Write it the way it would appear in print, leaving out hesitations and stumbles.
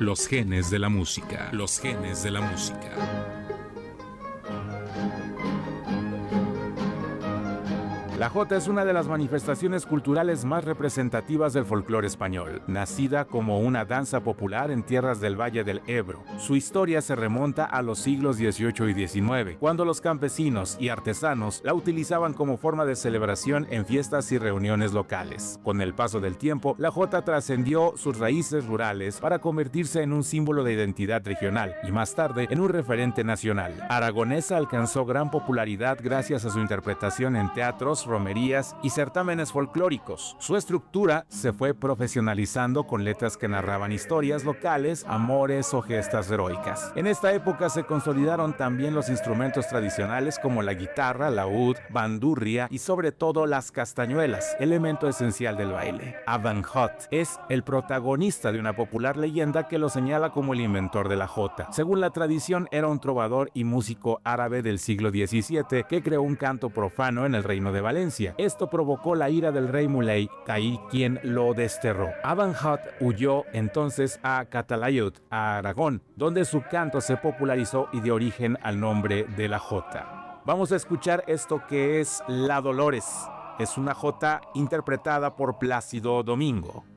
Los genes de la música. Los genes de la música. La jota es una de las manifestaciones culturales más representativas del folclore español, nacida como una danza popular en tierras del Valle del Ebro. Su historia se remonta a los siglos XVIII y XIX, cuando los campesinos y artesanos la utilizaban como forma de celebración en fiestas y reuniones locales. Con el paso del tiempo, la jota trascendió sus raíces rurales para convertirse en un símbolo de identidad regional y más tarde en un referente nacional. Aragonesa alcanzó gran popularidad gracias a su interpretación en teatros, romerías y certámenes folclóricos. Su estructura se fue profesionalizando con letras que narraban historias locales, amores o gestas heroicas. En esta época se consolidaron también los instrumentos tradicionales como la guitarra, laúd, bandurria y sobre todo las castañuelas, elemento esencial del baile. Avanhot es el protagonista de una popular leyenda que lo señala como el inventor de la jota. Según la tradición, era un trovador y músico árabe del siglo XVII que creó un canto profano en el reino de Valencia. Esto provocó la ira del rey Muley Caí, quien lo desterró. Avanhot huyó entonces a Calatayud, a Aragón, donde su canto se popularizó y dio origen al nombre de la jota. Vamos a escuchar esto que es La Dolores. Es una jota interpretada por Plácido Domingo.